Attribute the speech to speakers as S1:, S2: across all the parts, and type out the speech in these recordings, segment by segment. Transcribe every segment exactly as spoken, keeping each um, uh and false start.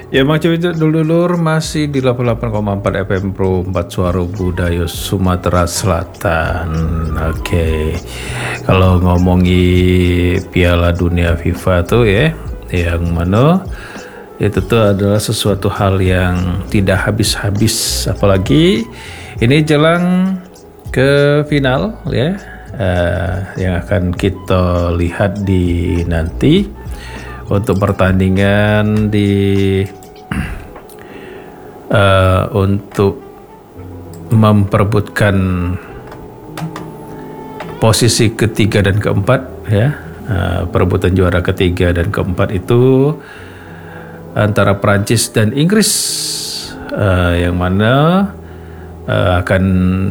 S1: Ya Bang Coy dulur-dulur masih di delapan puluh delapan koma empat F M Pro empat Suara Budaya Sumatera Selatan. Oke, okay. Kalau ngomongi Piala Dunia FIFA tuh ya, yang mana itu tuh adalah sesuatu hal yang tidak habis-habis, apalagi ini jelang ke final ya, uh, yang akan kita lihat di nanti untuk pertandingan di uh, untuk memperebutkan posisi ketiga dan keempat ya, uh, perebutan juara ketiga dan keempat itu antara Prancis dan Inggris, uh, yang mana uh, akan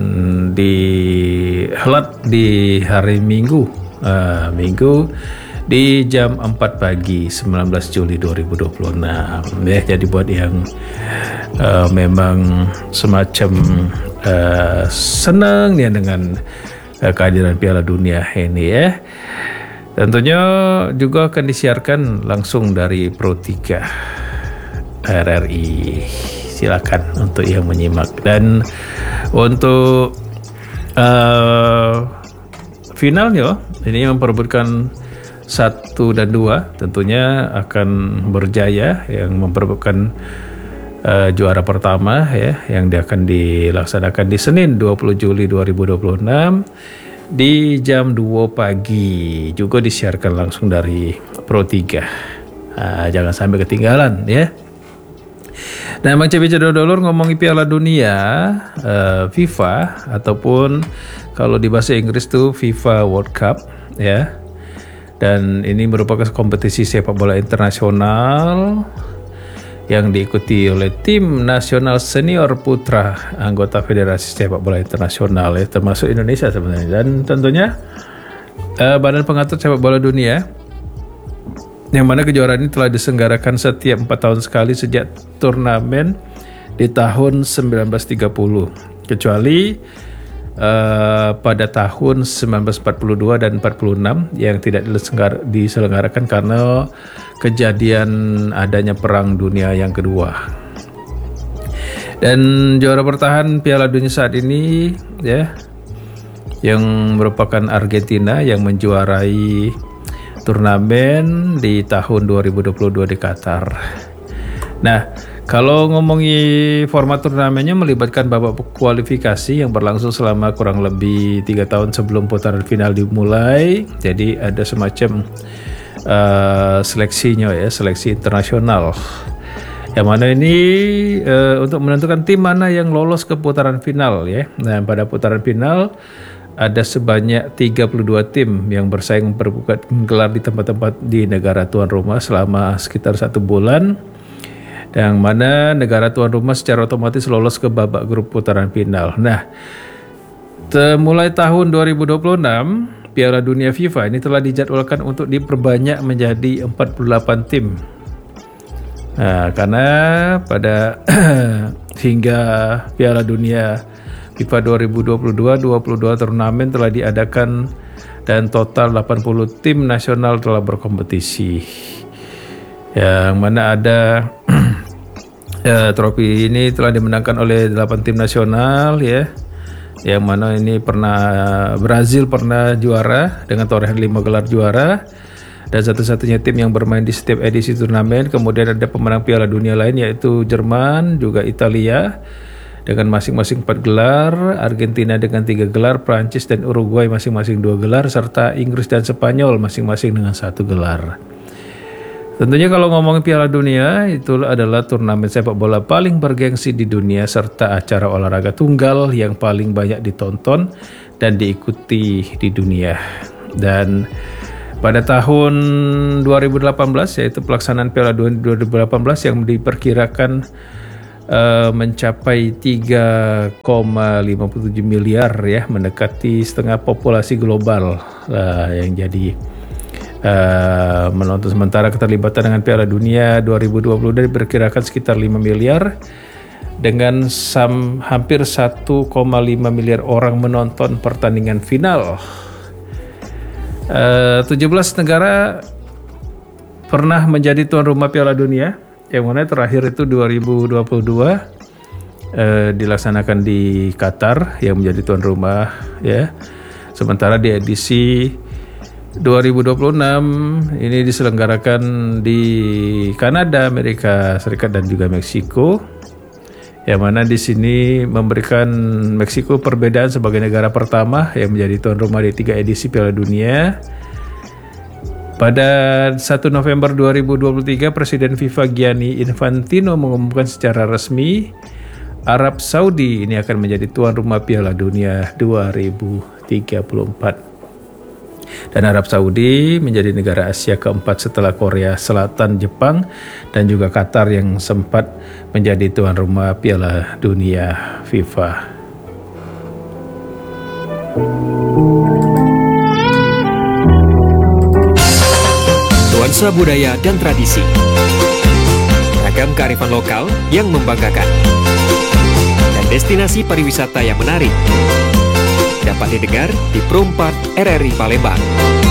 S1: dihelat di hari Minggu, uh, Minggu di jam empat pagi sembilan belas Juli dua ribu dua puluh enam ya. Jadi buat yang uh, memang semacam uh, senang ya dengan uh, kehadiran Piala Dunia ini ya, tentunya juga akan disiarkan langsung dari Pro tiga R R I. Silakan untuk yang menyimak. Dan untuk uh, finalnya ini memperebutkan satu dan dua tentunya akan berjaya yang memperebutkan uh, juara pertama ya, yang dia akan dilaksanakan di Senin dua puluh Juli dua ribu dua puluh enam di jam dua pagi, juga disiarkan langsung dari Pro tiga. Nah, jangan sampai ketinggalan ya. Nah, Bang C B C dulur ngomongi Piala Dunia uh, FIFA, ataupun kalau di bahasa Inggris tuh FIFA World Cup ya. Dan ini merupakan kompetisi sepak bola internasional yang diikuti oleh tim nasional senior putra anggota Federasi Sepak Bola Internasional ya, termasuk Indonesia sebenarnya. Dan tentunya uh, Badan Pengatur Sepak Bola Dunia, yang mana kejuaraan ini telah diselenggarakan setiap empat tahun sekali sejak turnamen di tahun sembilan belas tiga puluh, kecuali Uh, pada tahun sembilan belas empat puluh dua dan empat puluh enam yang tidak diselenggarakan karena kejadian adanya Perang Dunia yang kedua. Dan juara bertahan Piala Dunia saat ini ya, yang merupakan Argentina yang menjuarai turnamen di tahun dua ribu dua puluh dua di Qatar. Nah, kalau ngomongi format turnamennya melibatkan babak kualifikasi yang berlangsung selama kurang lebih tiga tahun sebelum putaran final dimulai. Jadi ada semacam uh, seleksinya ya, seleksi internasional. Yang mana ini uh, untuk menentukan tim mana yang lolos ke putaran final ya. Nah, pada putaran final ada sebanyak tiga puluh dua tim yang bersaing memperebutkan gelar di tempat-tempat di negara tuan rumah selama sekitar satu bulan. Yang mana negara tuan rumah secara otomatis lolos ke babak grup putaran final. Nah, mulai tahun dua ribu dua puluh enam, Piala Dunia FIFA ini telah dijadwalkan untuk diperbanyak menjadi empat puluh delapan tim. Nah, karena pada hingga Piala Dunia FIFA dua ribu dua puluh dua, dua puluh dua turnamen telah diadakan dan total delapan puluh tim nasional telah berkompetisi. Yang mana ada ya, trofi ini telah dimenangkan oleh delapan tim nasional ya, yang mana ini pernah Brazil pernah juara dengan torehan lima gelar juara dan satu-satunya tim yang bermain di setiap edisi turnamen. Kemudian ada pemenang Piala Dunia lain yaitu Jerman, juga Italia dengan masing-masing empat gelar, Argentina dengan tiga gelar, Prancis dan Uruguay masing-masing dua gelar, serta Inggris dan Spanyol masing-masing dengan satu gelar. Tentunya kalau ngomongin Piala Dunia, itu adalah turnamen sepak bola paling bergengsi di dunia serta acara olahraga tunggal yang paling banyak ditonton dan diikuti di dunia. Dan pada tahun dua ribu delapan belas, yaitu pelaksanaan Piala Dunia dua ribu delapan belas yang diperkirakan uh, mencapai tiga koma lima puluh tujuh miliar ya, mendekati setengah populasi global uh, yang jadi Uh, menonton. Sementara keterlibatan dengan Piala Dunia dua ribu dua puluh diperkirakan sekitar lima miliar dengan sam, hampir satu koma lima miliar orang menonton pertandingan final. Uh, tujuh belas negara pernah menjadi tuan rumah Piala Dunia yang mana terakhir itu dua ribu dua puluh dua eh, dilaksanakan di Qatar yang menjadi tuan rumah ya. Sementara di edisi dua ribu dua puluh enam ini diselenggarakan di Kanada, Amerika Serikat dan juga Meksiko. Yang mana di sini memberikan Meksiko perbedaan sebagai negara pertama yang menjadi tuan rumah di tiga edisi Piala Dunia. Pada satu November dua ribu dua puluh tiga, Presiden FIFA Gianni Infantino mengumumkan secara resmi Arab Saudi ini akan menjadi tuan rumah Piala Dunia dua ribu tiga puluh empat. Dan Arab Saudi menjadi negara Asia keempat setelah Korea Selatan, Jepang, dan juga Qatar yang sempat menjadi tuan rumah Piala Dunia FIFA.
S2: Nuansa budaya dan tradisi, ragam kearifan lokal yang membanggakan, dan destinasi pariwisata yang menarik dapat didengar di Pro empat R R I Palembang.